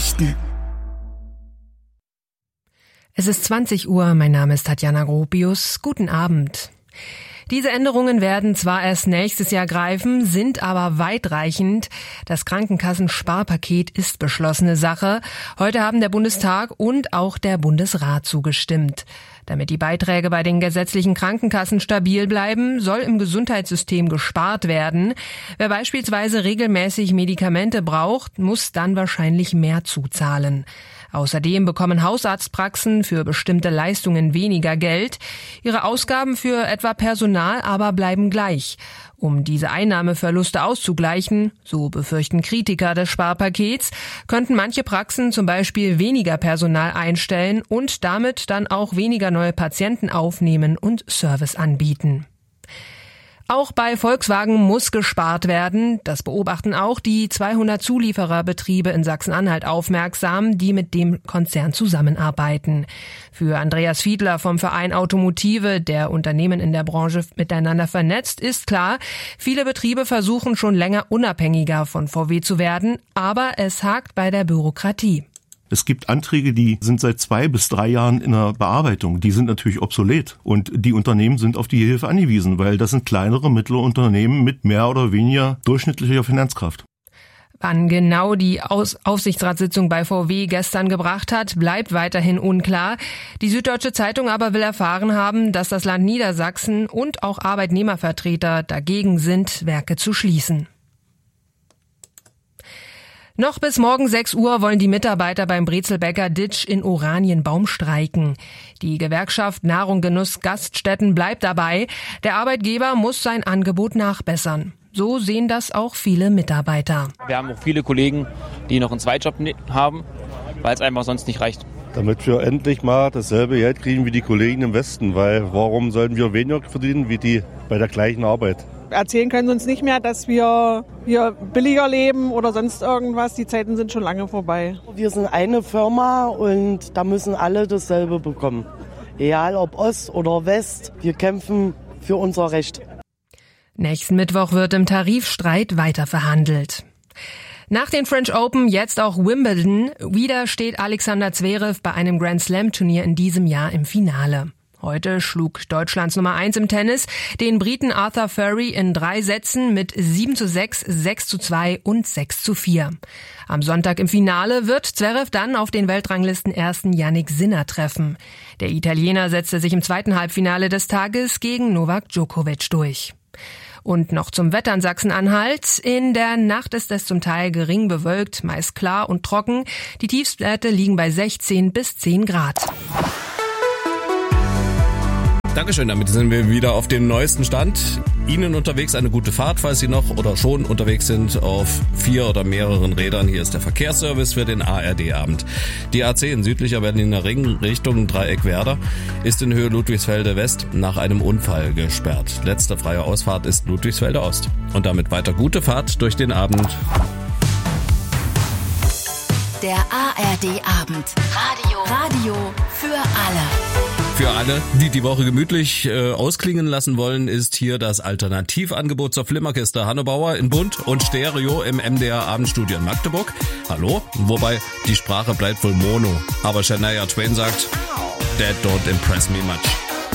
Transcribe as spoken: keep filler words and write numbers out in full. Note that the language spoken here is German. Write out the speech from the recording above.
Nachrichten. Es ist zwanzig Uhr, mein Name ist Tatjana Gropius. Guten Abend. Diese Änderungen werden zwar erst nächstes Jahr greifen, sind aber weitreichend. Das Krankenkassensparpaket ist beschlossene Sache. Heute haben der Bundestag und auch der Bundesrat zugestimmt. Damit die Beiträge bei den gesetzlichen Krankenkassen stabil bleiben, soll im Gesundheitssystem gespart werden. Wer beispielsweise regelmäßig Medikamente braucht, muss dann wahrscheinlich mehr zuzahlen. Außerdem bekommen Hausarztpraxen für bestimmte Leistungen weniger Geld. Ihre Ausgaben für etwa Personal aber bleiben gleich. Um diese Einnahmeverluste auszugleichen, so befürchten Kritiker des Sparpakets, könnten manche Praxen zum Beispiel weniger Personal einstellen und damit dann auch weniger neue Patienten aufnehmen und Service anbieten. Auch bei Volkswagen muss gespart werden. Das beobachten auch die zweihundert Zuliefererbetriebe in Sachsen-Anhalt aufmerksam, die mit dem Konzern zusammenarbeiten. Für Andreas Fiedler vom Verein Automotive, der Unternehmen in der Branche miteinander vernetzt, ist klar, viele Betriebe versuchen schon länger unabhängiger von V W zu werden, aber es hakt bei der Bürokratie. Es gibt Anträge, die sind seit zwei bis drei Jahren in der Bearbeitung. Die sind natürlich obsolet. Und die Unternehmen sind auf die Hilfe angewiesen, weil das sind kleinere, mittlere Unternehmen mit mehr oder weniger durchschnittlicher Finanzkraft. Wann genau die Aus- Aufsichtsratssitzung bei V W gestern gebracht hat, bleibt weiterhin unklar. Die Süddeutsche Zeitung aber will erfahren haben, dass das Land Niedersachsen und auch Arbeitnehmervertreter dagegen sind, Werke zu schließen. Noch bis morgen sechs Uhr wollen die Mitarbeiter beim Brezelbäcker Ditsch in Oranienbaum streiken. Die Gewerkschaft Nahrung, Genuss, Gaststätten bleibt dabei. Der Arbeitgeber muss sein Angebot nachbessern. So sehen das auch viele Mitarbeiter. Wir haben auch viele Kollegen, die noch einen Zweitjob haben, weil es einfach sonst nicht reicht. Damit wir endlich mal dasselbe Geld kriegen wie die Kollegen im Westen, weil warum sollten wir weniger verdienen wie die bei der gleichen Arbeit? Erzählen können sie uns nicht mehr, dass wir hier billiger leben oder sonst irgendwas. Die Zeiten sind schon lange vorbei. Wir sind eine Firma und da müssen alle dasselbe bekommen. Egal ob Ost oder West, wir kämpfen für unser Recht. Nächsten Mittwoch wird im Tarifstreit weiter verhandelt. Nach den French Open jetzt auch Wimbledon. Wieder steht Alexander Zverev bei einem Grand Slam Turnier in diesem Jahr im Finale. Heute schlug Deutschlands Nummer eins im Tennis den Briten Arthur Furry in drei Sätzen mit sieben zu sechs, sechs zu zwei und sechs zu vier. Am Sonntag im Finale wird Zverev dann auf den Weltranglistenersten Jannik Sinner treffen. Der Italiener setzte sich im zweiten Halbfinale des Tages gegen Novak Djokovic durch. Und noch zum Wetter in Sachsen-Anhalt. In der Nacht ist es zum Teil gering bewölkt, meist klar und trocken. Die Tiefstwerte liegen bei sechzehn bis zehn Grad. Dankeschön, damit sind wir wieder auf dem neuesten Stand. Ihnen unterwegs eine gute Fahrt, falls Sie noch oder schon unterwegs sind auf vier oder mehreren Rädern. Hier ist der Verkehrsservice für den A R D-Abend. Die A zehn südlicher Berliner Ring Richtung Dreieck-Werder ist in Höhe Ludwigsfelde West nach einem Unfall gesperrt. Letzte freie Ausfahrt ist Ludwigsfelde Ost. Und damit weiter gute Fahrt durch den Abend. Der A R D-Abend. Radio. Radio für alle. Für alle, die die Woche gemütlich äh, ausklingen lassen wollen, ist hier das Alternativangebot zur Flimmerkiste. Hanno Bauer in Bunt und Stereo im M D R Abendstudio in Magdeburg. Hallo? Wobei, die Sprache bleibt wohl Mono. Aber Shania Twain sagt, that don't impress me much.